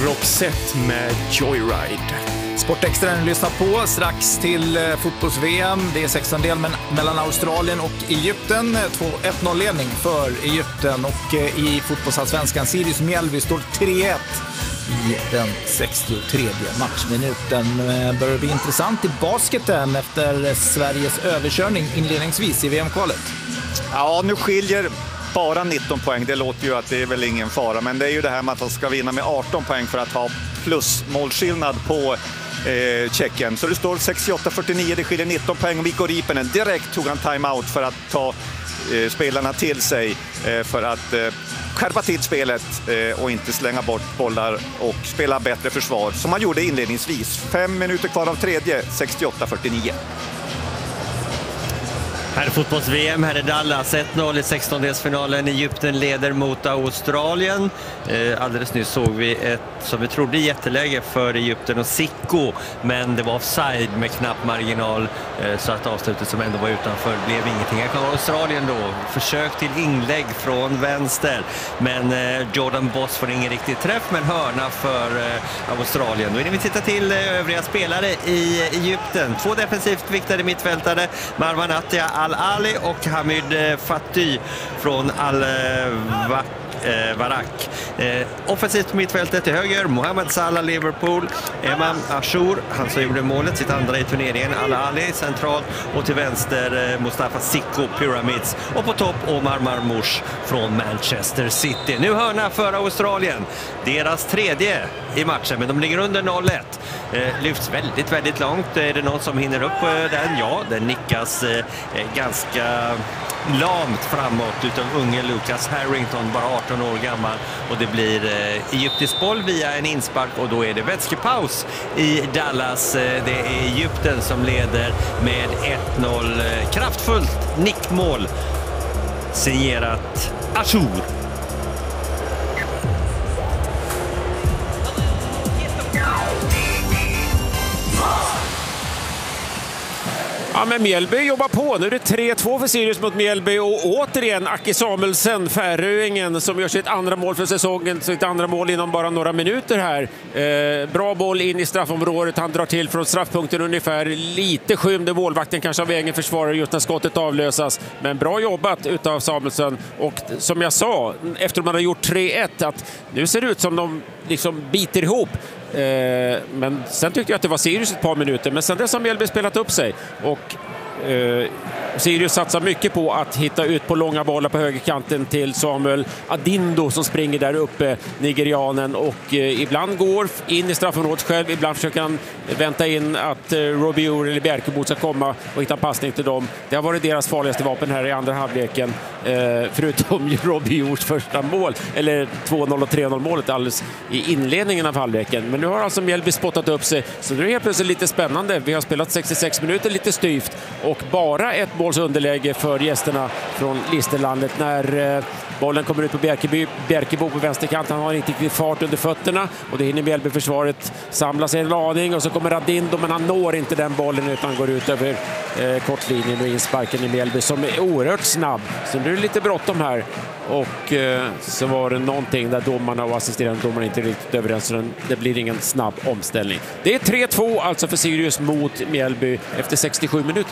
Roxette med Joyride. Sportextra lyssnar på strax till fotbolls-VM. Det är 16-del mellan Australien och Egypten. 1-0-ledning för Egypten, och i fotbollsallsvenskan Sirius Mjällby står 3-1 i den 63:e matchminuten. Börjar det bli intressant i basketen efter Sveriges överkörning inledningsvis i VM-kvalet? Ja, nu skiljer bara 19 poäng. Det låter ju att det är väl ingen fara, men det är ju det här med att man ska vinna med 18 poäng för att ha plusmålskillnad på Tjeckien. Så det står 68-49, det skiljer 19 poäng. Mikko Riippinen direkt tog han timeout för att ta spelarna till sig för att skärpa till spelet och inte slänga bort bollar och spela bättre försvar som man gjorde inledningsvis. 5 minuter kvar av tredje, 68-49. Här är fotbolls-VM, här är Dallas 1-0 i 16-delsfinalen. Egypten leder mot Australien. Alldeles nyss såg vi ett, som vi trodde, jätteläge för Egypten och Sicko, men det var offside med knapp marginal, så att avslutet som ändå var utanför blev ingenting. Här kan Australien då, försök till inlägg från vänster, men Jordan Boss får ingen riktig träff, men hörna för Australien. Då är det vi tittar till övriga spelare i Egypten. 2 defensivt viktade mittfältare, Marwan Attia Al-Ali och Hamid Fatty från Al-Warak. Offensivt mittfältet till höger, Mohamed Salah Liverpool, Emam Ashur, han som gjorde målet, sitt andra i turneringen, Al-Ali centralt, och till vänster Mustafa Sicko Pyramids, och på topp Omar Marmoush från Manchester City. Nu hörna för Australien, deras tredje i matchen, men de ligger under 0-1. Lyfts väldigt, väldigt långt. Är det någon som hinner upp den? Ja, den nickas ganska lamt framåt utav unge Lucas Harrington, bara 18 år gammal, och det blir egyptisk boll via en inspark, och då är det vätskepaus i Dallas. Det är Egypten som leder med 1-0. Kraftfullt nickmål signerat Ashur. Ja, men Mjällby jobbar på. Nu är det 3-2 för Sirius mot Mjällby, och återigen Aki Samuelsen, färöingen, som gör sitt andra mål för säsongen, sitt andra mål inom bara några minuter här. Bra boll in i straffområdet, han drar till från straffpunkten ungefär, lite skymde målvakten kanske av egen försvarare just när skottet avlösas, men bra jobbat utav Samuelsen. Och som jag sa, efter man har gjort 3-1, att nu ser det ut som de liksom biter ihop. Men sen tyckte jag att det var Sirius ett par minuter, men sen dess har Mjällby spelat upp sig, och Sirius satsar mycket på att hitta ut på långa bollar på högerkanten till Samuel Adindo som springer där uppe, nigerianen, och ibland går in i straffområdet själv, ibland försöker han vänta in att Robiur eller Bjerkebo ska komma och hitta passning till dem. Det har varit deras farligaste vapen här i andra halvleken, förutom Robiurs första mål, eller 2-0 och 3-0 målet alldeles i inledningen av halvleken. Men nu har alltså Mjällby spottat upp sig, så nu är det helt plötsligt lite spännande. Vi har spelat 66 minuter lite styvt, och bara ett måls underläge för gästerna från Listerlandet när bollen kommer ut på Bjerkebo på vänsterkant. Han har inte riktigt fart under fötterna, och det hinner Mjällby-försvaret samla sig en aning, och så kommer Radindo, men han når inte den bollen utan går ut över kortlinjen och insparken i Mjällby som är oerhört snabb. Så nu är det lite bråttom här, och så var det någonting där domarna och assisterande domarna inte riktigt överens, så det blir ingen snabb omställning. Det är 3-2 alltså för Sirius mot Mjällby efter 67 minuter.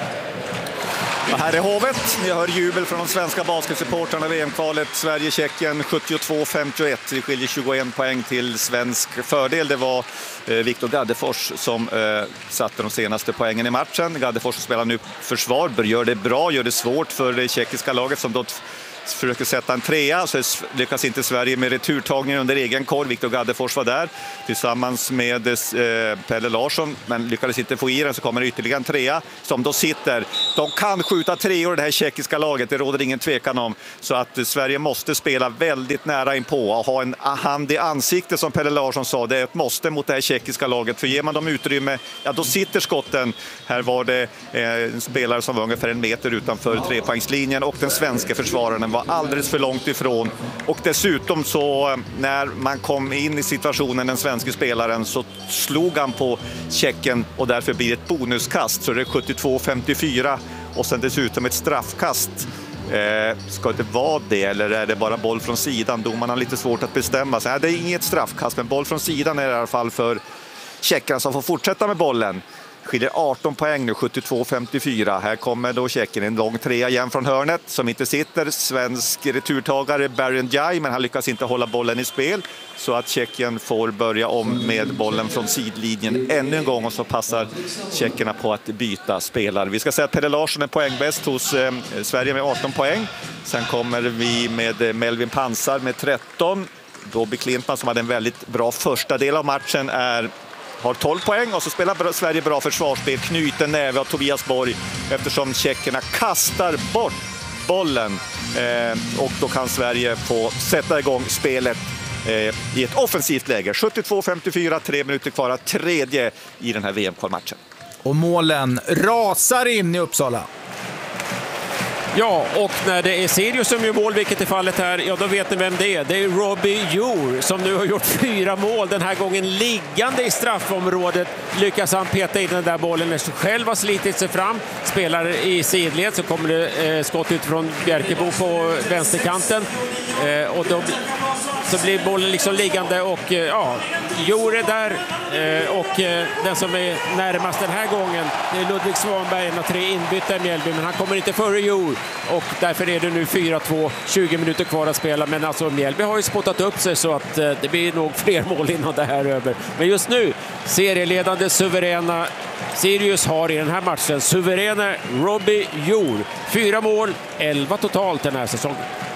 Och här är Hovet. Ni hör jubel från de svenska basketsupportrarna i VM-kvalet. Sverige-Tjeckien 72-51. Det skiljer 21 poäng till svensk fördel. Det var Viktor Gaddefors som satte de senaste poängen i matchen. Gaddefors spelar nu försvar, gör det bra, gör det svårt för det tjeckiska laget som då försöker sätta en trea, så lyckas inte Sverige med returtagningen under egen korg. Viktor Gaddefors var där tillsammans med Pelle Larsson, men lyckades inte få i den, så kommer ytterligare en trea som då sitter. De kan skjuta treor, det här tjeckiska laget, det råder ingen tvekan om. Så att Sverige måste spela väldigt nära inpå och ha en hand i ansiktet, som Pelle Larsson sa. Det är ett måste mot det här tjeckiska laget, för ger man dem utrymme, ja då sitter skotten. Här var det en spelare som var ungefär 1 meter utanför trepoängslinjen, och den svenska försvararen var alldeles för långt ifrån. Och dessutom så när man kom in i situationen, den svenska spelaren, så slog han på Tjecken, och därför blir det ett bonuskast, så det är 72-54, och sen dessutom ett straffkast. Ska det vara det eller är det bara boll från sidan? Domarna har lite svårt att bestämma sig. Det är inget straffkast, men boll från sidan är det i alla fall för tjeckerna som får fortsätta med bollen. Skiljer 18 poäng nu, 72-54. Här kommer då Tjeckien, en lång trea igen från hörnet som inte sitter. Svensk returtagare Barry Njai, men han lyckas inte hålla bollen i spel. Så att Tjeckien får börja om med bollen från sidlinjen ännu en gång och så passar tjeckerna på att byta spelare. Vi ska säga att Pelle Larsson är poängbäst hos Sverige med 18 poäng. Sen kommer vi med Melvin Pansar med 13. Dobby Klintman som hade en väldigt bra första del av matchen har 12 poäng och så spelar Sverige bra försvarsspel, knyter näve av Tobias Borg eftersom tjeckerna kastar bort bollen och då kan Sverige få sätta igång spelet i ett offensivt läge. 72-54, 3 minuter kvar, tredje i den här VM-kvalmatchen. Och målen rasar in i Uppsala. Ja, och när det är Sirius som gör mål, vilket är fallet här, ja då vet ni vem det är. Det är Robbie Djur som nu har gjort 4 mål. Den här gången liggande i straffområdet lyckas han peta in den där bollen. När själv har slitit sig fram, spelar i sidled, så kommer det skott ut från Bjärkebo på vänsterkanten. Och då så blir bollen liksom liggande och ja, Djur är där och den som är närmast den här gången det är Ludvig Svanberg, en av 3 inbytta i Mjällby, men han kommer inte före Djur och därför är det nu 4-2, 20 minuter kvar att spela, men alltså Mjällby har ju spottat upp sig så att det blir nog fler mål innan det här är över. Men just nu, serieledande suveräna Sirius har i den här matchen suveräna Robbie Djur. 4 mål, 11 totalt den här säsongen.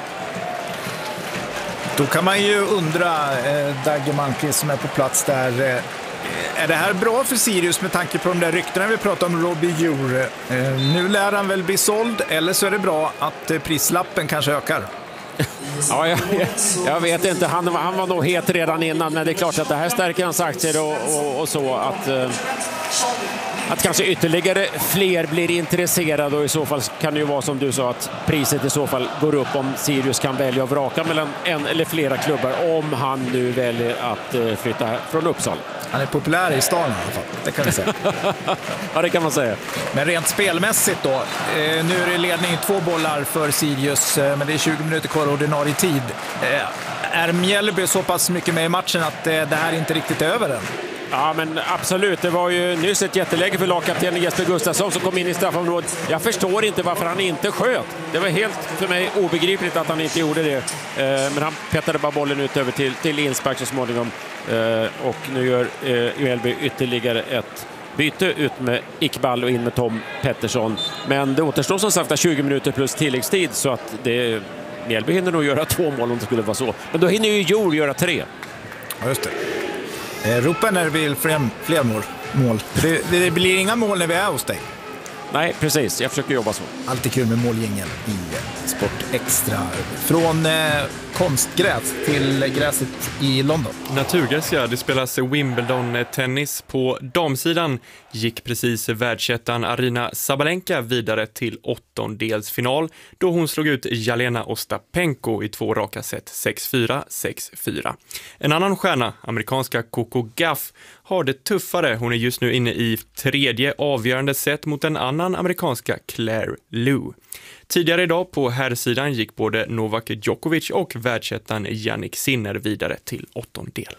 Då kan man ju undra, Dagge Malmqvist som är på plats där, är det här bra för Sirius med tanke på de där ryktena vi pratade om Robbie Djur? Nu lär han väl bli såld, eller så är det bra att prislappen kanske ökar? Ja, jag vet inte, han var nog het redan innan, men det är klart att det här stärker hans aktier och så att kanske ytterligare fler blir intresserade och i så fall kan det ju vara som du sa att priset i så fall går upp om Sirius kan välja att vraka mellan en eller flera klubbar om han nu väljer att flytta från Uppsala. Han är populär i stan i alla fall, det kan vi säga. Ja, det kan man säga. Men rent spelmässigt då, nu är det ledning 2 bollar för Sirius, men det är 20 minuter kvar ordinarie tid. Är Mjällby så pass mycket med i matchen att det här inte riktigt är över än? Ja, men absolut. Det var ju nyss ett jätteläge för lagkaptenen Jesper Gustafsson som kom in i straffområdet. Jag förstår inte varför han inte sköt. Det var helt för mig obegripligt att han inte gjorde det. Men han petade bara bollen ut över till inspark så småningom. Och nu gör Mjällby ytterligare ett byte ut med Iqbal och in med Tom Pettersson. Men det återstår som sagt 20 minuter plus tilläggstid så att Mjällby hinner nog göra 2 mål om det skulle vara så. Men då hinner ju Djur göra 3. Ja, just det. Ropa när det blir fler mål. Det blir inga mål när vi är hos dig. Nej, precis. Jag försöker jobba så. Alltid kul med målgängen i Sport Extra. Från konstgräs till gräset i London. Naturgräs, ja. Det spelas Wimbledon-tennis. På damsidan gick precis världsettan Arina Sabalenka vidare till 8-delsfinal då hon slog ut Jelena Ostapenko i 2 raka set 6-4, 6-4. En annan stjärna, amerikanska Coco Gauff, har det tuffare. Hon är just nu inne i 3:e avgörande set mot en annan amerikanska Claire Liu. Tidigare idag på herrsidan gick både Novak Djokovic och världsettan Jannik Sinner vidare till 8-del.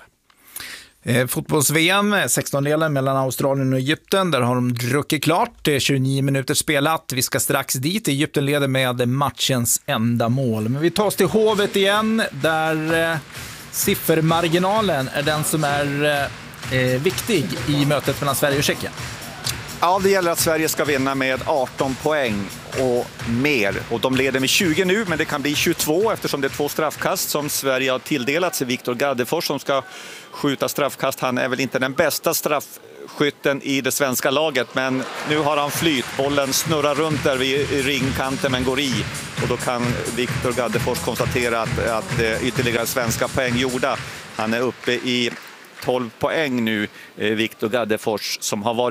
Fotbolls-VM, 16-delen mellan Australien och Egypten. Där har de druckit klart. Det är 29 minuter spelat. Vi ska strax dit. Egypten leder med matchens enda mål. Men vi tar oss till Hovet igen. Där siffermarginalen är den som är viktig i mötet mellan Sverige och Tjeckien. Ja, det gäller att Sverige ska vinna med 18 poäng och mer. Och de leder med 20 nu, men det kan bli 22 eftersom det är 2 straffkast som Sverige har tilldelats. Viktor Gaddefors som ska skjuta straffkast. Han är väl inte den bästa straffskytten i det svenska laget, men nu har han flyt. Bollen snurrar runt där vid ringkanten men går i. Och då kan Viktor Gaddefors konstatera att ytterligare svenska poäng gjorda. Han är uppe i 12 poäng nu, Viktor Gaddefors, som har varit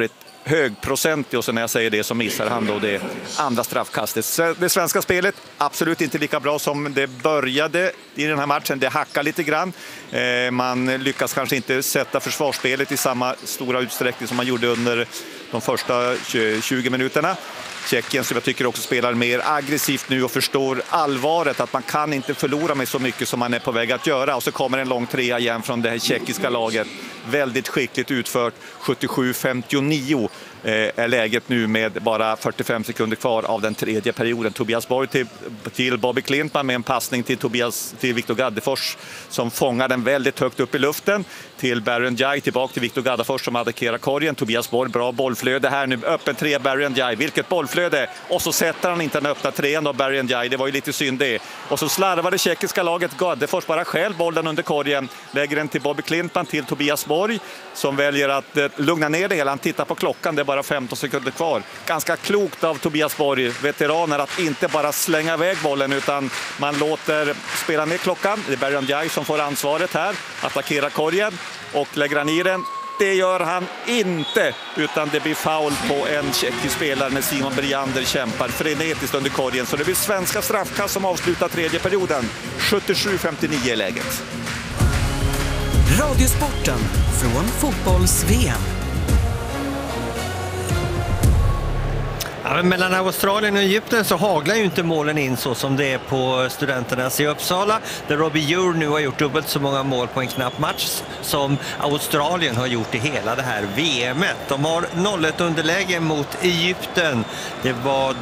högprocentig, och så när jag säger det så missar han då det andra straffkastet. Det svenska spelet absolut inte lika bra som det började i den här matchen. Det hackar lite grann. Man lyckas kanske inte sätta försvarsspelet i samma stora utsträckning som man gjorde under de första 20 minuterna. Tjeckien som jag tycker också spelar mer aggressivt nu och förstår allvaret att man kan inte förlora med så mycket som man är på väg att göra. Och så kommer en lång trea igen från det här tjeckiska laget. Väldigt skickligt utfört. 77-59 är läget nu med bara 45 sekunder kvar av den tredje perioden. Tobias Borg till Bobby Klintman med en passning till Viktor Gaddefors som fångar den väldigt högt upp i luften. Till Barry Ndiaye, tillbaka till Viktor Gaddefors som attackerar korgen. Tobias Borg, bra bollflöde här nu. Öppen tre, Barry Ndiaye. Vilket bollflöde! Och så sätter han inte den öppna trean av Barry Ndiaye. Det var ju lite synd det. Och så slarvar det tjeckiska laget. Gaddefors bara själv bollen under korgen. Lägger den till Bobby Klintman, till Tobias Borg som väljer att lugna ner det hela. Han tittar på klockan, det är bara 15 sekunder kvar. Ganska klokt av Tobias Borg, veteraner, att inte bara slänga iväg bollen utan man låter spela ner klockan. Det är Barry Ndiaye som får ansvaret här. Attackerar korgen och lägger han i den. Det gör han inte, utan det blir foul på en tjeckisk spelare när Simon Briander kämpar frenetiskt under korgen. Så det blir svenska straffkast som avslutar tredje perioden. 77-59 är läget. Radiosporten från fotbolls-VM. Ja, men mellan Australien och Egypten så haglar ju inte målen in så som det är på Studenternas i Uppsala, där Robbie Ure nu har gjort dubbelt så många mål på en knapp match som Australien har gjort i hela det här VMet. De har 0-1 underläge mot Egypten. Det var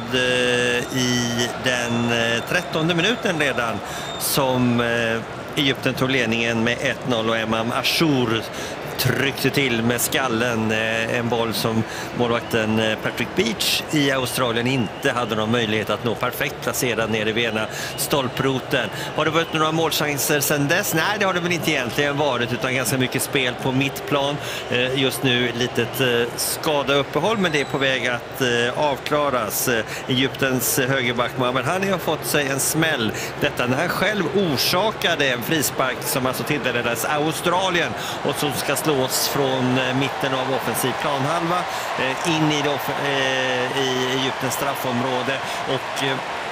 i den 13:e minuten redan som Egypten tog ledningen med 1-0 och Emam Ashour tryckte till med skallen, en boll som målvakten Patrick Beach i Australien inte hade någon möjlighet att nå perfekt placerad nere vid ena stolproten. Har det varit några målchanser sedan dess? Nej, det har det väl inte egentligen varit, utan ganska mycket spel på mittplan. Just nu litet skadeuppehåll, men det är på väg att avklaras. Egyptens högerback Mohamed Hani har fått sig en smäll. Detta när han själv orsakade en frispark som alltså tilldelades Australien och som ska slås från mitten av offensiv planhalva in i Egyptens straffområde. Och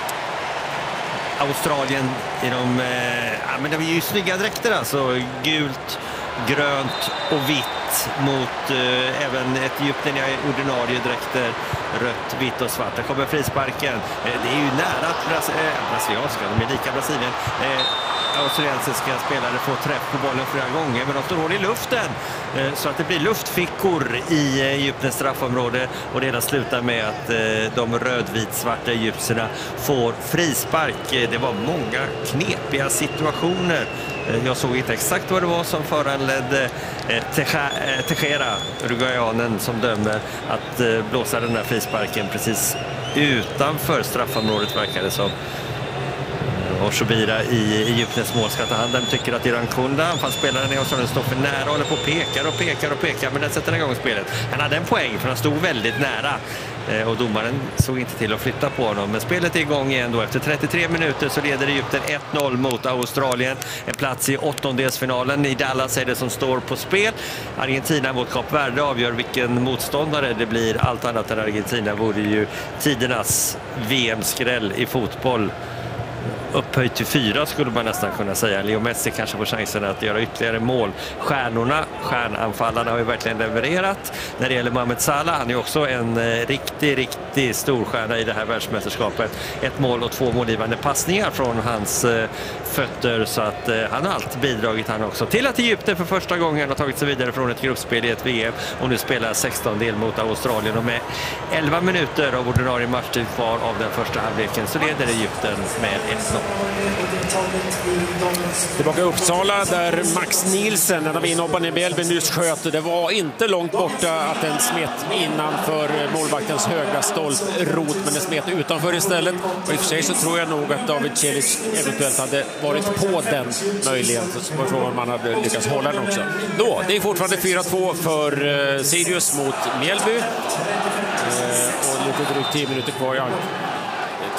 Australien men det är ju snygga dräkter, alltså gult, grönt och vitt mot även ett Egypten i ordinarie dräkter, rött, vitt och svart. Där kommer frisparken. Det är ju nära att brasilianska, de är lika Brasilien. Australiensiska spelare får träff på bollen flera gånger, men de står hårt i luften så att det blir luftfickor i Egyptens straffområde, och det hela slutar med att de rödvit-svarta egyptierna får frispark. Det var många knepiga situationer. Jag såg inte exakt vad det var som föranledde Tejera, uruguayanen som dömer, att blåsa den där frisparken precis utanför straffområdet, verkar det som. Och Shobira i Egyptens mål ska ta hand. Den tycker att Iran Kunda, anfallsspelaren i Australien, står för nära, håller på och pekar, men den sätter igång spelet. Han hade en poäng för han stod väldigt nära och domaren såg inte till att flytta på honom. Men spelet är igång igen då. Efter 33 minuter så leder Egypten 1-0 mot Australien. En plats i åttondelsfinalen. I Dallas är det som står på spel. Argentina mot Kap Verde avgör vilken motståndare det blir. Allt annat än Argentina vore ju tidernas VM-skräll i fotboll. Upphöjt till 4 skulle man nästan kunna säga. Leo Messi kanske får chansen att göra ytterligare mål. Stjärnanfallarna har ju verkligen levererat. När det gäller Mohamed Salah, han är också en riktig storstjärna i det här världsmästerskapet. 1 mål och 2 målgivande passningar från hans fötter, så att han har allt bidragit han också till att Egypten för första gången har tagit sig vidare från ett gruppspel i ett VM och nu spelar 16-del mot Australien, och med 11 minuter av ordinarie matchtid kvar av den första halvleken så leder Egypten med 1-0. Tillbaka i Uppsala där Max Nielsen, en av inhopparna i Mjällby, nyss sköt. Det var inte långt borta att den smet innanför målvaktens högra stolprot, men den smet utanför istället. Och i och för sig så tror jag nog att David Celic eventuellt hade varit på den möjligheten, så var frågan om man hade lyckats hålla den också. Då, det är fortfarande 4-2 för Sirius mot Mjällby. Och lite drygt 10 minuter kvar.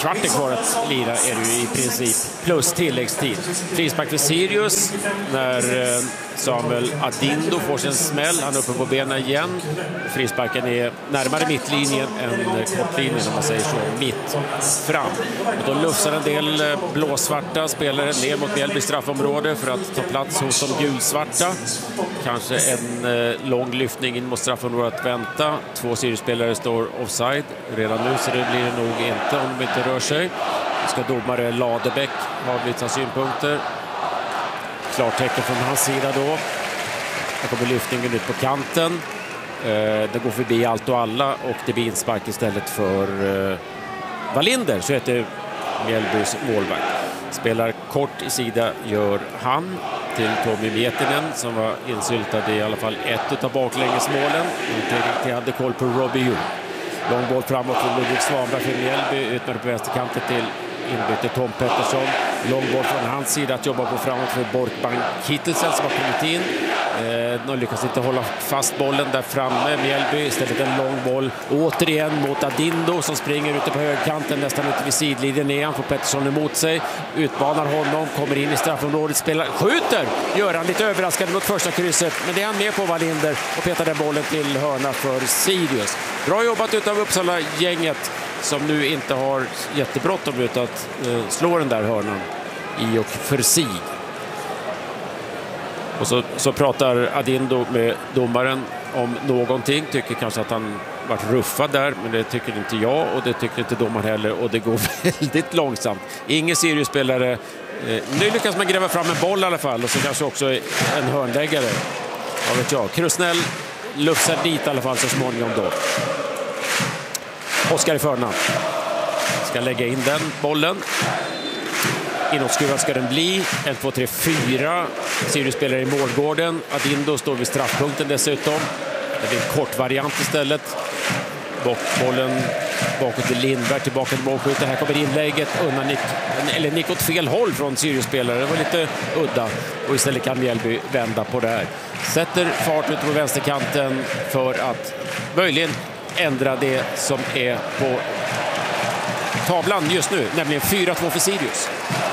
kvarten kvar att lira är det ju i princip, plus tilläggstid. Frispark för Sirius när Samuel Adindo får sin smäll. Han är uppe på benen igen. Frisparken är närmare mittlinjen än kortlinjen, om man säger så, mitt fram. Och då lufsar en del blåsvarta spelare ner mot Mjällby straffområde för att ta plats hos de gulsvarta. Kanske en lång lyftning in mot straffområdet att vänta. 2 Sirius-spelare står offside redan nu, så det blir det nog inte om de inte rör sig. Ska domare Ladebäck ha vissa synpunkter. Klartecken från hans sida då. Här kommer lyftningen ut på kanten. Det går förbi allt och alla och det blir inspark istället för Wallinder, så heter Mjällbys målvakt. Spelar kort i sida gör han till Tommy Miettinen som var insyltad i alla fall ett av baklängesmålen. Inte hade koll på Robbie Hu. Lång boll framåt från Ludvig Svanberg för Mjällby, ut med på vänsterkanten till inbyte Tom Pettersson. Lång boll från hans sida att jobba på framåt för Borkbank Kittelsen som har kommit in. De lyckas inte hålla fast bollen där framme. Mjällby istället en lång boll återigen mot Adindo som springer ute på högerkanten nästan ute vid sidlinjen igen. Får Pettersson emot sig, utmanar honom, kommer in i straffområdet, spelar, skjuter, gör han lite överraskande mot första krysset, men det är han med på Wallinder och petar den bollen till hörna för Sirius. Bra jobbat utav Uppsala-gänget som nu inte har jättebråttom ut att slå den där hörnan i och för sig. Och så pratar Adindo med domaren om någonting, tycker kanske att han varit ruffad där, men det tycker inte jag och det tycker inte domaren heller, och det går väldigt långsamt. Ingen Sirius-spelare, nu lyckas man gräva fram en boll i alla fall och så kanske också en hörnläggare. Ja, vet jag. Krusnell lufsar dit i alla fall så småningom då. Oskar i förna ska lägga in den bollen. Inåtskruvad ska den bli. 1, 2, 3, 4. Sirius spelar i målgården. Adindo står vid straffpunkten dessutom. Det blir en kort variant istället. Bollen bakåt till Lindberg, tillbaka till målskytten. Här kommer inlägget undan nick åt fel håll från Sirius-spelare. Det var lite udda. Och istället kan Mjällby vända på det här. Sätter fart ut på vänsterkanten för att möjligen ändra det som är på tavlan just nu, nämligen 4-2 för Sirius.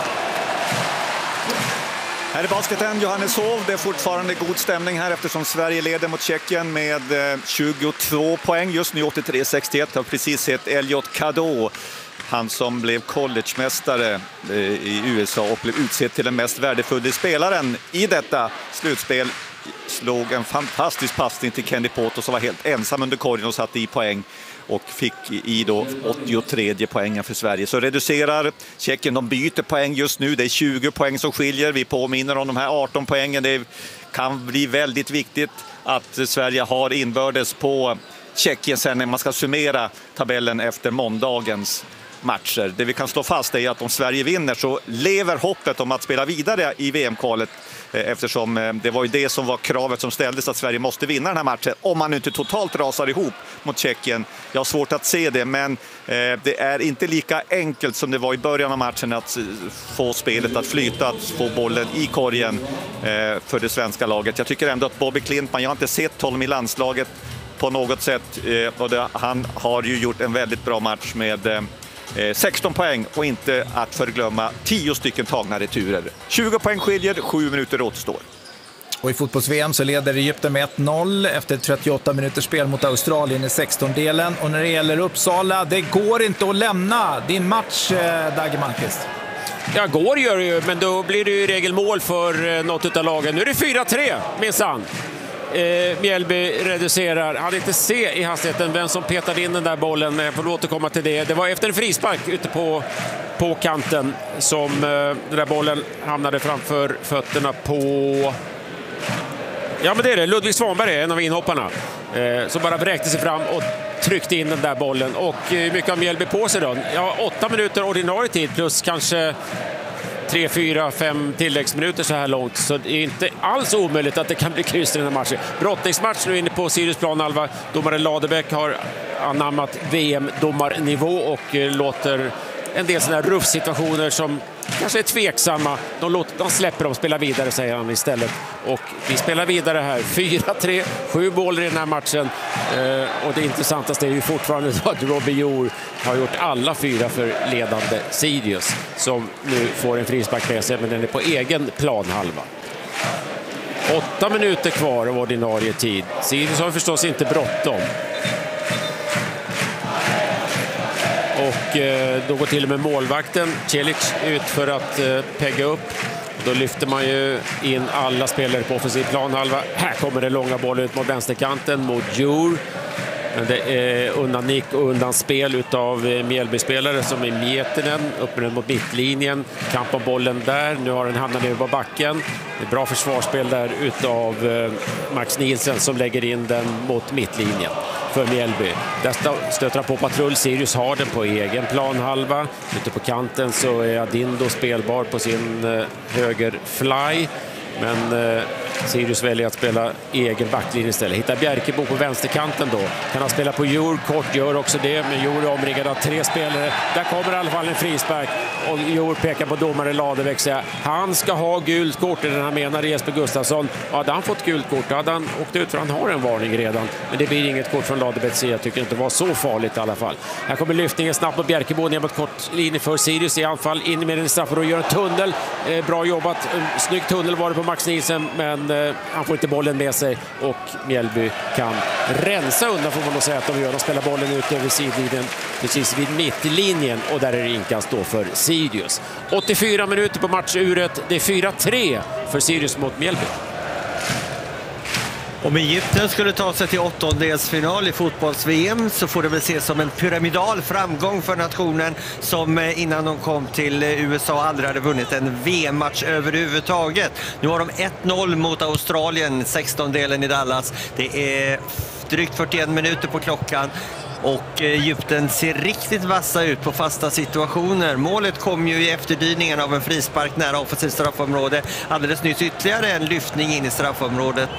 Här i basketen Johanneshov, det är fortfarande god stämning här eftersom Sverige leder mot Tjeckien med 22 poäng. Just nu 83-61, har precis sett Elliot Cadeau, han som blev collegemästare i USA och blev utsedd till den mest värdefulla spelaren i detta slutspel. Slog en fantastisk passning till Kenny Poto som var helt ensam under korgen och satte i poäng och fick i då 83 poängen för Sverige. Så reducerar Tjeckien, de byter poäng just nu. Det är 20 poäng som skiljer. Vi påminner om de här 18 poängen. Det kan bli väldigt viktigt att Sverige har inbördes på Tjeckien sen när man ska summera tabellen efter måndagens matcher. Det vi kan slå fast är att om Sverige vinner så lever hoppet om att spela vidare i VM-kvalet, eftersom det var ju det som var kravet som ställdes, att Sverige måste vinna den här matchen om man inte totalt rasar ihop mot Tjeckien. Jag har svårt att se det, men det är inte lika enkelt som det var i början av matchen att få spelet att flyta, att få bollen i korgen för det svenska laget. Jag tycker ändå att Bobby Klintman, jag har inte sett honom i landslaget på något sätt, och han har ju gjort en väldigt bra match med 16 poäng och inte att förglömma 10 stycken tagna returer. 20 poäng skiljer, 7 minuter återstår. Och i fotbolls-VM så leder Egypten med 1-0 efter 38 minuters spel mot Australien i 16-delen. Och när det gäller Uppsala, det går inte att lämna din match, Dagge Malmqvist. Ja, går gör det ju, men då blir det ju i regel mål för något av lagen. Nu är det 4-3, minsann. Mjällby reducerar. Han hade inte se i hastigheten vem som petade in den där bollen, men jag får återkomma till det. Det var efter en frispark ute på kanten som den där bollen hamnade framför fötterna på... Ja, men det är det. Ludvig Svanberg är en av inhopparna. Som bara vräkte sig fram och tryckte in den där bollen. Och mycket av Mjällby på sig då. Ja, 8 minuter ordinarie tid plus kanske 3, 4, 5 tilläggsminuter så här långt. Så det är inte alls omöjligt att det kan bli kryss i den här matchen. Brottningsmatch nu inne på Sirius planhalva. Domare Ladebäck har anammat VM-domarnivå och låter en del sådana här ruffsituationer som kanske är tveksamma. De släpper dem spela vidare, säger han istället. Och vi spelar vidare här. 4-3, 7 mål i den här matchen. Och det intressantaste är ju fortfarande att Robbie Jour har gjort alla 4 för ledande Sirius, som nu får en frispark med sig, men den är på egen planhalva. 8 minuter kvar av ordinarie tid. Sirius har förstås inte bråttom. Och då går till och med målvakten Celic ut för att pegga upp. Då lyfter man ju in alla spelare på offensiv planhalva. Här kommer det långa bollen ut mot vänsterkanten mot Jour. Men det är undan nick och undan spel utav Mjällby-spelare som är Miettinen, upp med den mot mittlinjen. Kamp om bollen där, nu har den hamnat ner på backen. Det är bra försvarsspel där utav Max Nielsen som lägger in den mot mittlinjen för Mjällby. Där stöter han på patrull. Sirius har den på egen planhalva. Ute på kanten så är Adindo spelbar på sin höger fly. Men Sirius väljer att spela egen backlinje istället. Hittar Bjerkebo på vänsterkanten då. Kan han spela på Jour, kort gör också det. Men Jour är omringad av 3 spelare. Där kommer i alla fall en frispark. Och Jour pekar på domare Ladebäck. Han ska ha gult kort, eller han menar Jesper Gustafsson. Hade han fått gult kort hade han åkt ut, för han har en varning redan. Men det blir inget kort från Ladebäcks sida. Jag tycker inte det var så farligt i alla fall. Här kommer lyftningen snabbt på Bjerkebo ner mot kort linje för Sirius i anfall. In med den straff och gör en tunnel. Bra jobbat. Snygg tunnel var det på Max Nielsen, men han får inte bollen med sig och Mjällby kan rensa undan, får man då säga att de gör. De spelar bollen ut över sidlinjen precis vid mittlinjen och där är det inkast då för Sirius. 84 minuter på matchuret. Det är 4-3 för Sirius mot Mjällby. Om Egypten skulle ta sig till 8-delsfinal i fotbolls-VM så får det väl ses som en pyramidal framgång för nationen som innan de kom till USA aldrig hade vunnit en VM-match överhuvudtaget. Nu har de 1-0 mot Australien, 16-delen i Dallas. Det är drygt 41 minuter på klockan. Och Egypten ser riktigt vassa ut på fasta situationer. Målet kom ju i efterdyningen av en frispark nära offensivt straffområde. Alldeles nyss ytterligare en lyftning in i straffområdet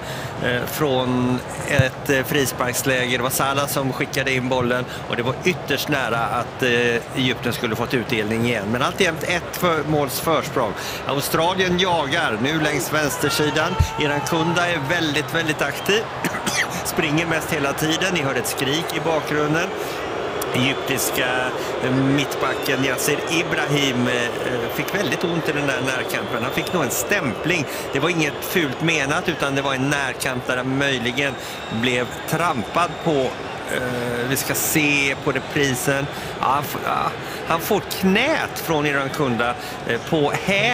från ett frisparksläge. Det var Salah som skickade in bollen och det var ytterst nära att Egypten skulle fått utdelning igen. Men alltjämt ett måls försprång. Australien jagar nu längs vänstersidan. Irankunda är väldigt, väldigt aktiv. Springer mest hela tiden. Ni hörde ett skrik i bakgrunden. Egyptiska mittbacken Yasser Ibrahim fick väldigt ont i den där närkampen. Han fick nog en stämpling. Det var inget fult menat utan det var en närkamp där han möjligen blev trampad på. Vi ska se på reprisen. Han får knät från Irankunda på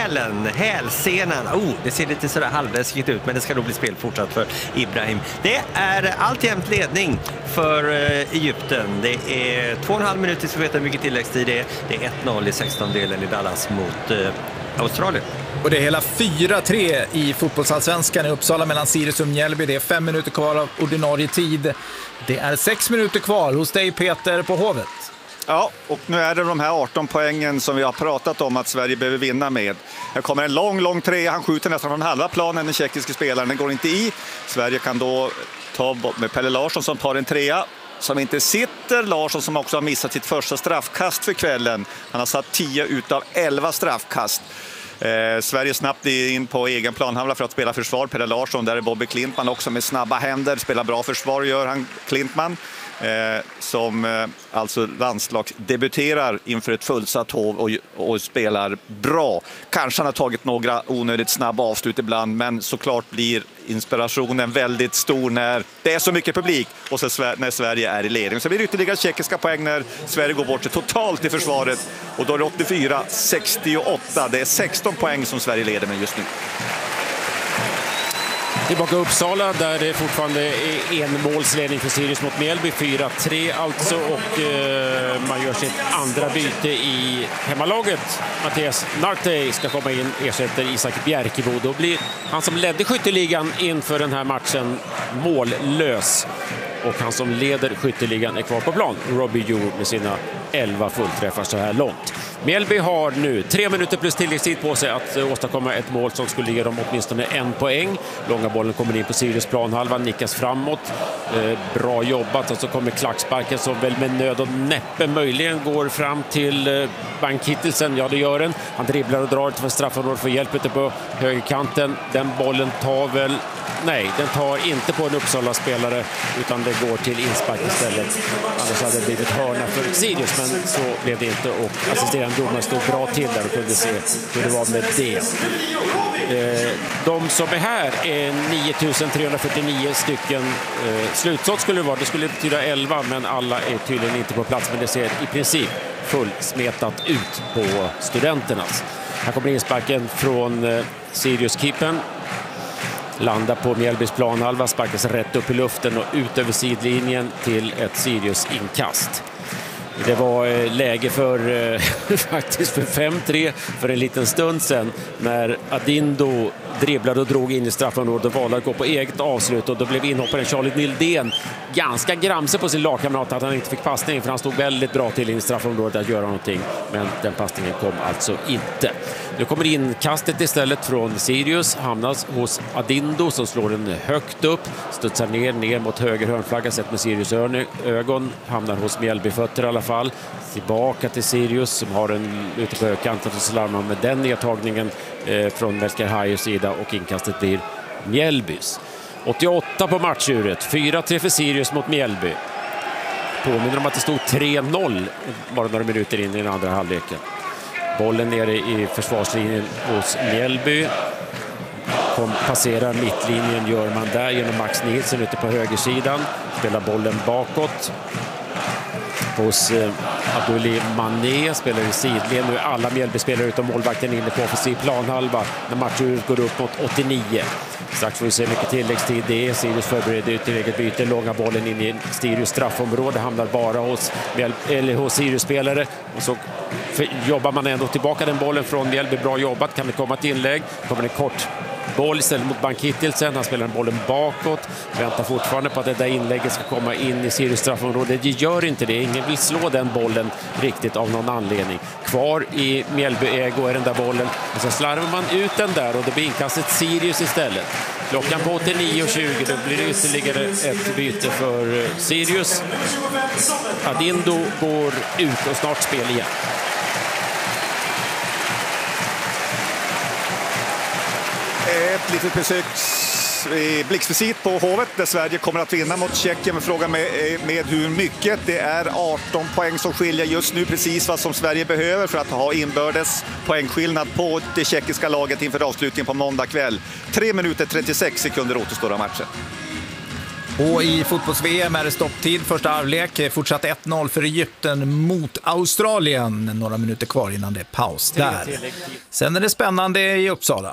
hälsenan. Det ser lite sådär halvläskigt ut, men det ska då bli spel fortsatt för Ibrahim. Det är alltjämt ledning för Egypten. Det är 2,5 minuter så vet jag hur mycket tilläggstid det är. Det är 1-0 i 16-delen i Dallas mot Australien. Och det är hela 4-3 i fotbollsallsvenskan i Uppsala mellan Sirius och Mjällby. Det är 5 minuter kvar av ordinarie tid. Det är 6 minuter kvar hos dig, Peter, på Hovet. Ja, och nu är det de här 18 poängen som vi har pratat om att Sverige behöver vinna med. Här kommer en lång trea. Han skjuter nästan från halva planen, den tjeckiska spelaren. Den går inte i. Sverige kan då ta med Pelle Larsson som tar en trea. Som inte sitter. Larsson som också har missat sitt första straffkast för kvällen. Han har satt 10 utav 11 straffkast. Sverige snabbt in på egen planhalva för att spela försvar. Pelle Larsson, där är Bobby Klintman också med snabba händer. Spelar bra försvar gör han, Klintman. Som alltså landslagsdebuterar inför ett fullsatt hov och spelar bra. Kanske han har tagit några onödigt snabba avslut ibland, men såklart blir inspirationen väldigt stor när det är så mycket publik och så när Sverige är i ledning. Så blir det ytterligare tjeckiska poäng när Sverige går bort sig totalt i försvaret och då är det 84-68. Det är 16 poäng som Sverige leder med just nu. Tillbaka Uppsala där det fortfarande är en målsledning för Sirius mot Mjällby. 4-3 alltså, och man gör sitt andra byte i hemmalaget. Mattias Nartey ska komma in, ersätter Isak Bjerkebo. Då blir han som ledde skytteligan inför den här matchen mållös. Och han som leder skytteligan är kvar på plan, Robbie Jour, med sina 11 fullträffar så här långt. Mjällby har nu 3 minuter plus tilläggstid på sig att åstadkomma ett mål som skulle ge dem åtminstone 1 poäng. Långa bollen kommer in på Sirius planhalva, nickas framåt. Bra jobbat, och så kommer klacksparken som väl med nöd och näppe möjligen går fram till Bank-Kittelsen. Ja, det gör den. Han dribblar och drar för straffområdet, för hjälp ute på högerkanten. Den bollen tar väl... Nej, den tar inte på en Uppsala-spelare, utan det går till inspark istället. Annars hade det blivit hörna för Sirius, men så blev det inte, och assisterande domaren stod bra till där och kunde se hur det var med det. De som är här är 9349 stycken. Slutskott skulle det vara, det skulle betyda 11, men alla är tydligen inte på plats, men det ser i princip fullsmetat ut på Studenternas. Här kommer insparken från Sirius-keepern. Landar på Mjällbys planhalva, sparkas rätt upp i luften och ut över sidlinjen till ett Sirius-inkast. Det var läge för faktiskt för 5-3 för en liten stund sedan, när Adindo dribblade och drog in i straffområdet och valde att gå på eget avslut, och då blev inhopparen Charlie Nildén ganska gramse på sin lagkamrat att han inte fick passning, för han stod väldigt bra till in i straffområdet att göra någonting, men den passningen kom alltså inte. Nu kommer inkastet istället från Sirius, hamnas hos Adindo som slår den högt upp, studsar ner mot höger hörnflagga, sett med Sirius ögon, hamnar hos Mjällby fötter i alla fall. Tillbaka till Sirius som har en ute på högkanten, och slarvar med den nedtagningen från Melker Hajers sida, och inkastet blir Mjällbys. 88 på matchuret, 4-3 för Sirius mot Mjällby. Påminner om att det stod 3-0 bara några minuter in i den andra halvleken. Bollen nere i försvarslinjen hos Mjällby. Passerar mittlinjen, gör man där genom Max Nilsson ute på högersidan. Spelar bollen bakåt hos Abdulli Mané, spelar i sidled. Nu är alla Mjällby-spelare utom målvakten inne på offensiv planhalva när matchen går upp mot 89. Strax får vi se mycket tilläggstid. Det är Sirius förbereder ut till eget byte. Långa bollen in i Sirius straffområde, hamnar bara hos Sirius-spelare. Och så jobbar man ändå tillbaka den bollen från Mjällby. Bra jobbat, kan det komma ett inlägg. Kommer en kort boll istället mot Bank-Kittelsen. Han spelar bollen bakåt. Väntar fortfarande på att det där inlägget ska komma in i Sirius straffområde. Det gör inte det. Ingen vill slå den bollen riktigt av någon anledning. Kvar i Mjällby-ägo är den där bollen. Och så slarvar man ut den där, och det blir inkastet Sirius istället. Klockan på 89:20, då blir det ytterligare ett byte för Sirius. Adindo går ut och snart spel igen. Ett litet besök i blixtvisit på Hovet där Sverige kommer att vinna mot Tjeckien, med frågan med hur mycket. Det är 18 poäng som skiljer just nu, precis vad som Sverige behöver för att ha inbördes poängskillnad på det tjeckiska laget inför avslutningen på måndag kväll. 3 minuter 36 sekunder återstår av matchen. Och i fotbolls-VM är det stopptid. Första halvlek, fortsatt 1-0 för Egypten mot Australien. Några minuter kvar innan det är paus där. Sen är det spännande i Uppsala.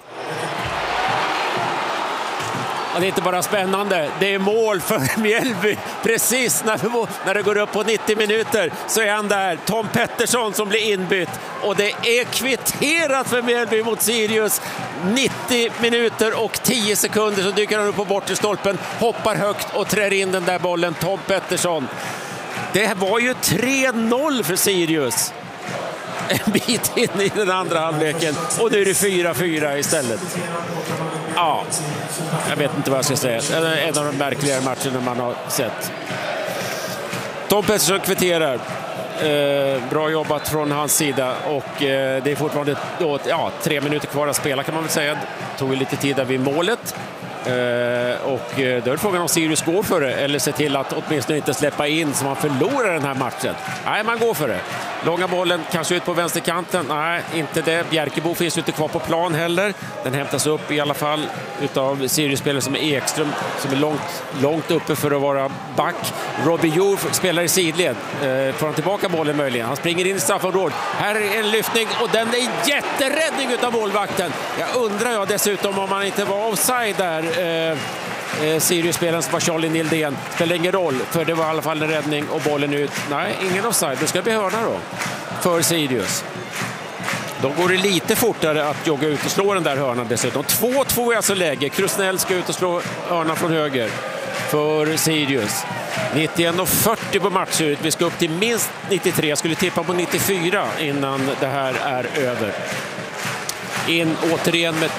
Ja, det är inte bara spännande, det är mål för Mjällby. Precis när det går upp på 90 minuter så är han där, Tom Pettersson, som blir inbytt. Och det är kvitterat för Mjällby mot Sirius. 90 minuter och 10 sekunder så dyker han upp på bortre stolpen, hoppar högt och trär in den där bollen, Tom Pettersson. Det var ju 3-0 för Sirius en bit in i den andra halvleken, och nu är det 4-4 istället. Ja, jag vet inte vad jag ska säga. En av de märkligare matcherna man har sett. Tom Pettersson kvitterar. Bra jobbat från hans sida, och det är fortfarande 3 minuter kvar att spela, kan man väl säga. Det tog lite tid där vid målet. Och då är det frågan om Sirius går för det eller ser till att åtminstone inte släppa in så man förlorar den här matchen. Nej, man går för det. Långa bollen kanske ut på vänsterkanten. Nej, inte det. Bjerkebo finns inte kvar på plan heller. Den hämtas upp i alla fall utav Sirius-spelare som är Ekström, som är långt uppe för att vara back. Robbie Jour spelar i sidled. Får han tillbaka bollen möjligen. Han springer in i straffområdet. Här är en lyftning, och den är en jätteräddning utav målvakten. Jag undrar dessutom om han inte var offside där. Sirius-spelaren som var Charlie Nildén. Spelar ingen roll, för det var i alla fall en räddning och bollen ut. Nej, ingen offside. Det ska bli hörna då för Sirius. Då går det lite fortare att jogga ut och slå den där hörnan dessutom. 2-2 är alltså läge. Krusnell ska ut och slå hörnan från höger för Sirius. 91,40 på matchuret. Vi ska upp till minst 93. Jag skulle tippa på 94 innan det här är över. In återigen med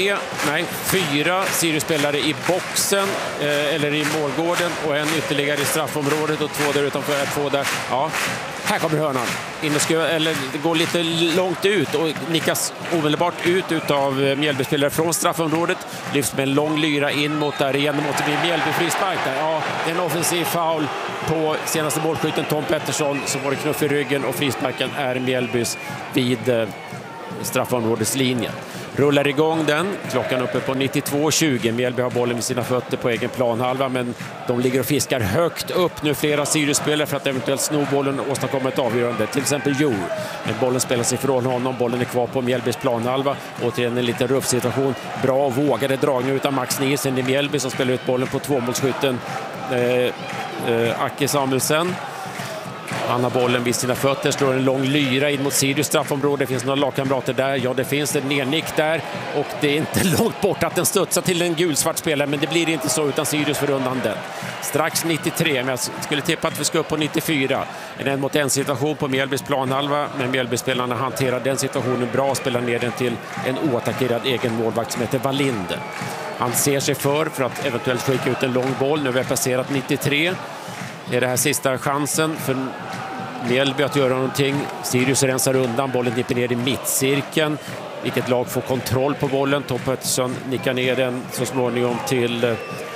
4 Sirius-spelare i boxen, eller i målgården, och en ytterligare i straffområdet och 2 där utanför, 2 där. Ja, här kommer hörnan. Det går lite långt ut och nickas omedelbart ut av Mjällby-spelare från straffområdet. Lyfts med en lång lyra in mot där igen mot Mjällby frispark där. Ja, det är en offensiv foul på senaste målskytten Tom Pettersson, som var knuff i ryggen, och frisparken är Mjällbys vid straffområdeslinjen. Rullar igång den. Klockan uppe på 92:20. Mjällby har bollen med sina fötter på egen planhalva, men de ligger och fiskar högt upp nu, flera Sirius-spelare, för att eventuellt sno bollen och åstadkomma ett avgörande. Till exempel Joe. Men bollen spelas ifrån honom. Bollen är kvar på Mjällbys planhalva. Återigen en liten ruffsituation. Bra och vågade dragning utan Max Nielsen i Mjällby, som spelar ut bollen på tvåmålsskytten Acke Samuelsen. Han har bollen vid sina fötter, slår en lång lyra in mot Sirius straffområde. Det finns några lagkamrater där. Ja, det finns en nednick där. Och det är inte långt bort att den studsar till en gulsvart spelare, men det blir inte så, utan Sirius för undan den. Strax 93, men jag skulle tippa att vi ska upp på 94. En 1-mot-1 situation på Mjällbys planhalva, men Mjällby-spelarna hanterar den situationen bra och spelar ner den till en oattackerad egen målvakt som heter Wallinder. Han ser sig för att eventuellt skicka ut en lång boll. Nu har vi passerat 93. Är det här sista chansen för Mjällby att göra någonting? Sirius rensar undan, bollen nippar ner i mittcirkeln. Vilket lag får kontroll på bollen? Tom Pettersson nickar ner den så småningom till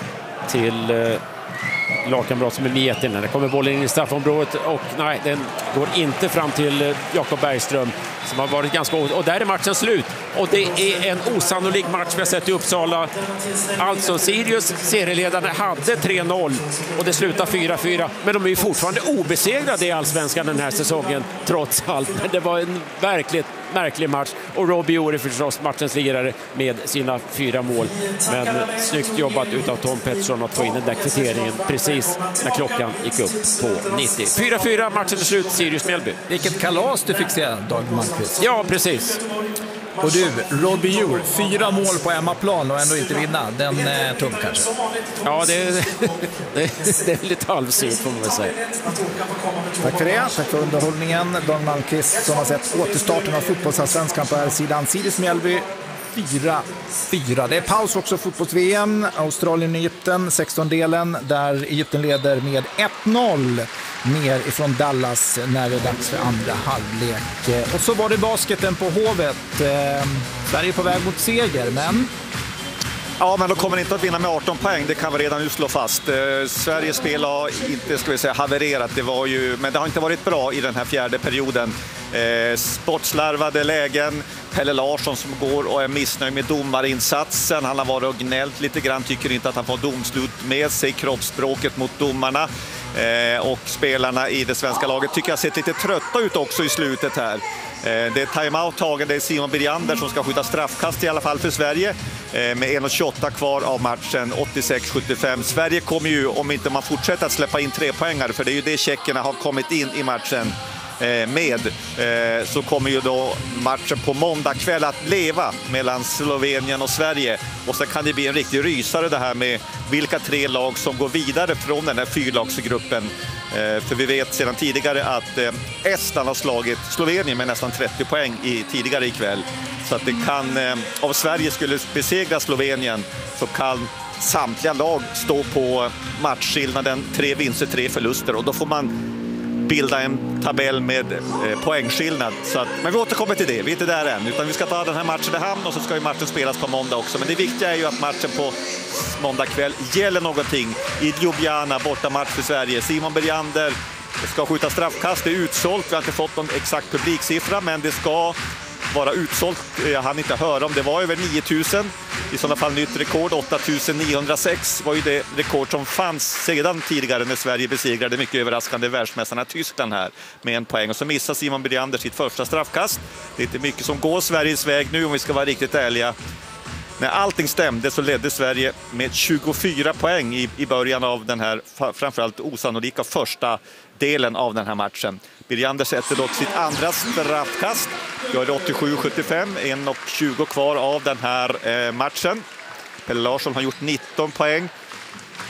lagkamrat som är Mietin. Där kommer bollen in i straffområdet och nej, den går inte fram till Jakob Bergström, som har varit ganska... Och där är matchen slut. Och det är en osannolik match vi har sett i Uppsala. Alltså, Sirius serieledare hade 3-0 och det slutar 4-4. Men de är ju fortfarande obesegrade i Allsvenskan den här säsongen, trots allt. Men det var en verkligt märklig match. Och Robbie Ore förstås matchens lirare med sina 4 mål. Men snyggt jobbat utav Tom Pettersson att få in den där kvitteringen precis när klockan gick upp på 90. 4-4, matchen är slut, Sirius-Mjällby. Vilket kalas du fick se, Dag Malmqvist. Ja, precis. Och du, Robbie Ure, 4 mål på hemmaplan och ändå inte vinna. Den är tung kanske. Ja, det är lite halvsynt får man väl säga. Tack för det. Tack för underhållningen. Dag Malmqvist som har sett återstarten av fotbollsallsvenskan på här sidan. Sirius-Mjällby 4-4. Det är paus också, fotbolls-VM. Australien-Egypten, 16-delen, där Egypten leder med 1-0 ner ifrån Dallas när det är dags för andra halvlek. Och så var det basketen på Hovet. Sverige är på väg mot seger, men... Ja, men de kommer inte att vinna med 18 poäng, det kan vi redan nu slå fast. Sveriges spel har inte, ska vi säga, havererat, men det har inte varit bra i den här fjärde perioden. Sportslarvade lägen, Pelle Larsson som går och är missnöjd med domarinsatsen. Han har varit och gnällt lite grann, tycker inte att han får domslut med sig, kroppsspråket mot domarna. Och spelarna i det svenska laget tycker jag sett lite trötta ut också i slutet här. Det är timeout tagen, det är Simon Beriander som ska skjuta straffkast i alla fall för Sverige med 1:28 kvar av matchen, 86-75. Sverige kommer ju, om inte man fortsätter att släppa in 3 poängare, för det är ju det tjeckerna har kommit in i matchen så kommer ju då matchen på måndag kväll att leva mellan Slovenien och Sverige. Och så kan det bli en riktig rysare det här med vilka 3 lag som går vidare från den här 4-lagsgruppen. För vi vet sedan tidigare att Estland har slagit Slovenien med nästan 30 poäng tidigare ikväll. Så att det kan, om Sverige skulle besegra Slovenien, så kan samtliga lag stå på matchskillnaden 3 vinster, 3 förluster, och då får man bilda en tabell med poängskillnad. Så att, men vi återkommer till det, vi är inte där än, utan vi ska ta den här matchen i hamn och så ska ju matchen spelas på måndag också. Men det viktiga är ju att matchen på måndag kväll gäller någonting. I Ljubljana, bortamatch för Sverige. Simon Beriander ska skjuta straffkast, det är utsålt, vi har inte fått någon exakt publiksiffra, men det ska vara utsålt. Jag hann inte höra om det var över 9000. I sådana fall nytt rekord, 8906 var ju det rekord som fanns sedan tidigare när Sverige besegrade mycket överraskande världsmästarna Tyskland här med 1 poäng. Och så missar Simon Beriander sitt första straffkast. Det är inte mycket som går Sveriges väg nu, om vi ska vara riktigt ärliga. När allting stämde så ledde Sverige med 24 poäng i början av den här framförallt osannolika första delen av den här matchen. Beriander sätter dock sitt andra straffkast. Gör det 87-75, 1:20 kvar av den här matchen. Pelle Larsson har gjort 19 poäng.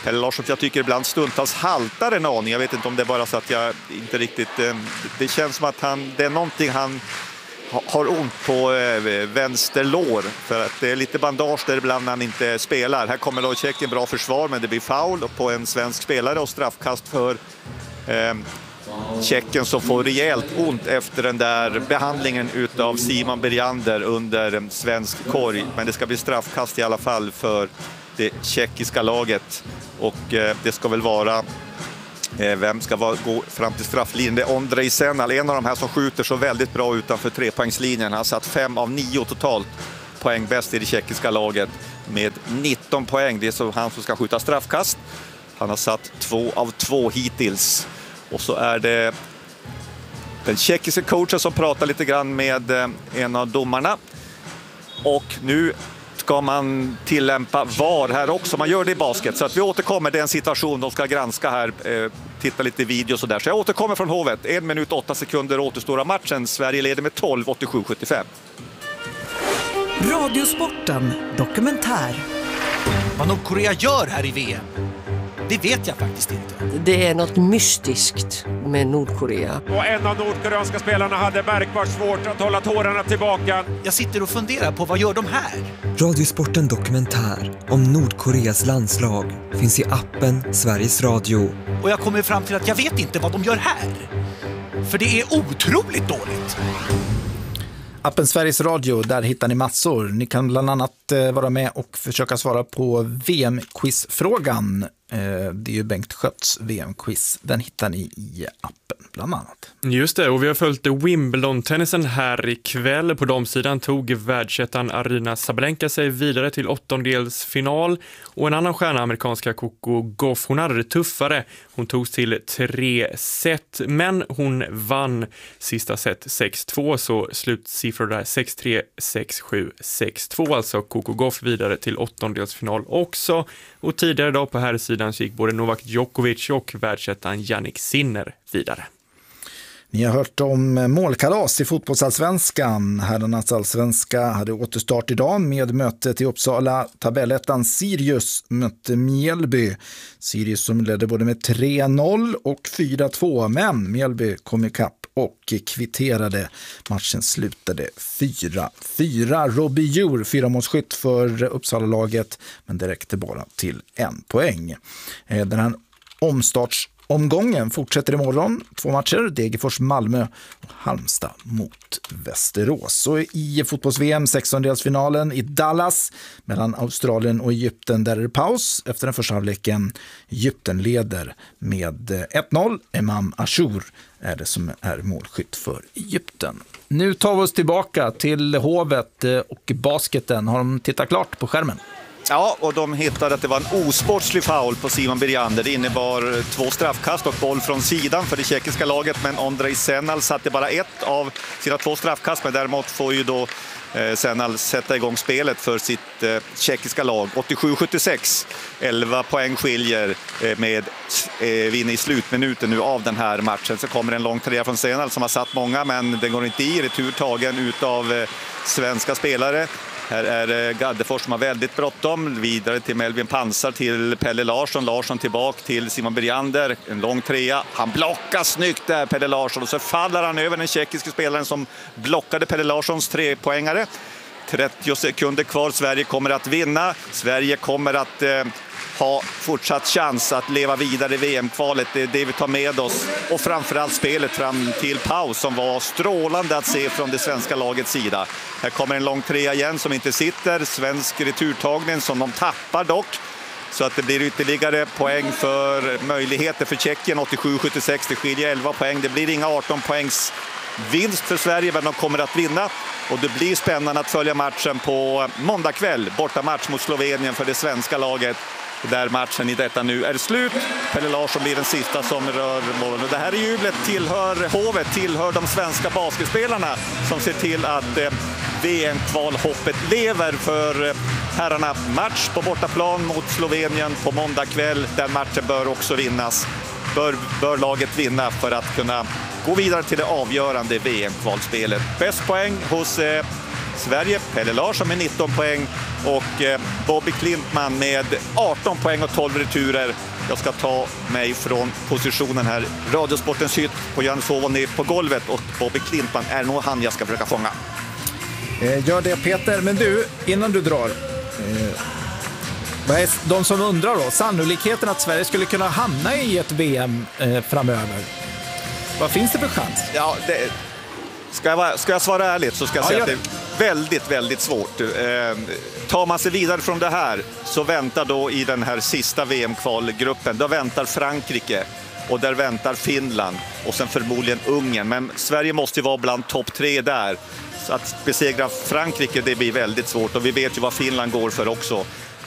Pelle Larsson, jag tycker ibland stundtals haltar en aning. Jag vet inte om det är bara så att jag inte riktigt... Det känns som att det är någonting han har ont på vänster lår. För att det är lite bandage där ibland när han inte spelar. Här kommer då Tjeckien, bra försvar, men det blir foul på en svensk spelare och straffkast för Tjeckien som får rejält ont efter den där behandlingen utav Simon Bergander under svensk korg. Men det ska bli straffkast i alla fall för det tjeckiska laget. Och det ska väl vara... Vem ska gå fram till strafflinjen? Det är Ondrej Senal, en av de här som skjuter så väldigt bra utanför trepoängslinjen. Han har satt 5 av 9 totalt poäng bäst i det tjeckiska laget med 19 poäng. Det är så han som ska skjuta straffkast. Han har satt 2 av 2 hittills. Och så är det den tjeckiska coachen som pratar lite grann med en av domarna. Och nu ska man tillämpa VAR här också. Man gör det i basket. Så att vi återkommer, det är en situation de ska granska här. Titta lite video och där. Så jag återkommer från Hovet. 1 minut 8 sekunder återstår av matchen. Sverige leder med 12-87-75. Radiosporten dokumentär. Vad Nordkorea gör här i VM, det vet jag faktiskt inte. Det är något mystiskt med Nordkorea. Och en av nordkoreanska spelarna hade märkbart svårt att hålla tårarna tillbaka. Jag sitter och funderar på, vad gör de här? Radiosporten dokumentär om Nordkoreas landslag finns i appen Sveriges Radio. Och jag kommer fram till att jag vet inte vad de gör här. För det är otroligt dåligt. Appen Sveriges Radio, där hittar ni massor. Ni kan bland annat vara med och försöka svara på VM-quizfrågan. Det är ju Bengt Skötts VM-quiz. Den hittar ni i appen bland annat. Just det, och vi har följt Wimbledon-tennisen här ikväll. På damsidan tog världsettan Aryna Sabalenka sig vidare till åttondelsfinal. Och en annan stjärna, amerikanska Coco Gauff, hon hade det tuffare. Hon togs till 3 set, men hon vann sista set 6-2, så slutsiffror där 6-3, 6-7, 6-2. Alltså Coco Gauff vidare till åttondelsfinal också. Och tidigare idag på här sidan så gick både Novak Djokovic och världsettan Jannik Sinner vidare. Ni har hört om målkalas i fotbollsallsvenskan. Herrarnas allsvenska hade återstart idag med mötet i Uppsala. Tabellettan Sirius mötte Mjällby. Sirius som ledde både med 3-0 och 4-2. Men Mjällby kom ikapp och kvitterade. Matchen slutade 4-4. Robbie Djur, 4-målsskytt för Uppsala-laget, men det räckte bara till 1 poäng. Den här omstartsomgången fortsätter imorgon. 2 matcher, Degerfors Malmö och Halmstad mot Västerås. Och i fotbolls-VM 16-delsfinalen i Dallas mellan Australien och Egypten, där är det paus efter den första halvleken. Egypten leder med 1-0. Emam Ashour är det som är målskytt för Egypten. Nu tar vi oss tillbaka till Hovet och basketen. Har de tittat klart på skärmen? Ja, och de hittade att det var en osportslig foul på Simon Bergander. Det innebar 2 straffkast och boll från sidan för det tjeckiska laget. Men Ondrej Senal satte bara 1 av sina 2 straffkast. Men däremot får ju då Senal sätta igång spelet för sitt tjeckiska lag. 87-76, 11 poäng skiljer med vinna i slutminuten nu av den här matchen. Så kommer en lång trea från Senal som har satt många, men den går inte i. Returtagen utav svenska spelare. Här är Gaddefors som har väldigt bråttom. Vidare till Melvin Pansar, till Pelle Larsson. Larsson tillbaka till Simon Bergander. En lång trea. Han blockar snyggt där, Pelle Larsson. Och så faller han över den tjeckiska spelaren som blockade Pelle Larssons 3-poängare. 30 sekunder kvar. Sverige kommer att vinna. Sverige kommer att ha fortsatt chans att leva vidare i VM-kvalet. Det är det vi tar med oss. Och framförallt spelet fram till paus som var strålande att se från det svenska lagets sida. Här kommer en lång trea igen som inte sitter. Svensk returtagning som de tappar dock. Så att det blir ytterligare poäng för möjligheter för Tjeckien. 87-76, det skiljer 11 poäng. Det blir inga 18 poängs vinst för Sverige, men de kommer att vinna. Och det blir spännande att följa matchen på måndag kväll. Borta match mot Slovenien för det svenska laget. Där matchen i detta nu är slut. Pelle Larsson blir den sista som rör målen. Och det här jublet tillhör Hovet, tillhör de svenska basketspelarna som ser till att VM-kvalhoppet lever för herrarna. Match på bortaplan mot Slovenien på måndag kväll. Den matchen bör också vinnas. Bör laget vinna för att kunna gå vidare till det avgörande VM-kvalspelet. Bäst poäng hos Sverige, Pelle Larsson med 19 poäng. Och Bobby Klintman med 18 poäng och 12 returer. Jag ska ta mig från positionen här. Radiosportens hytt på Johanneshov är på golvet och Bobby Klintman är nog han jag ska försöka fånga. Gör det Peter, men du, innan du drar. Vad är de som undrar då? Sannolikheten att Sverige skulle kunna hamna i ett VM framöver. Vad finns det för chans? Ja, ska jag svara ärligt så ska jag säga att det är väldigt, väldigt svårt. Tar man sig vidare från det här så väntar då i den här sista VM-kvalgruppen, då väntar Frankrike och där väntar Finland och sen förmodligen Ungern. Men Sverige måste ju vara bland topp 3 där. Så att besegra Frankrike, det blir väldigt svårt och vi vet ju vad Finland går för också.